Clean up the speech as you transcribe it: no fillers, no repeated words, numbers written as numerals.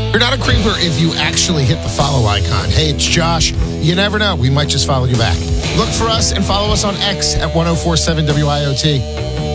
You're not a creeper if you actually hit the follow icon. Hey, it's Josh. You never know. We might just follow you back. Look for us and follow us on X at 1047 WIOT.